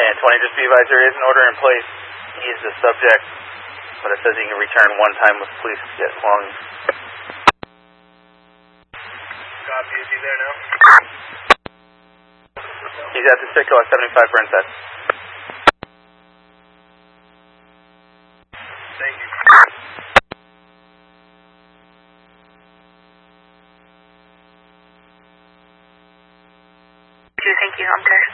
And 20, just be advised, there is an order in place. He is the subject, but it says he can return one time with police to get belongings. Copy, is he there now? He's at the Citgo at 75 Burnside. Thank you. Thank you, I'm clear.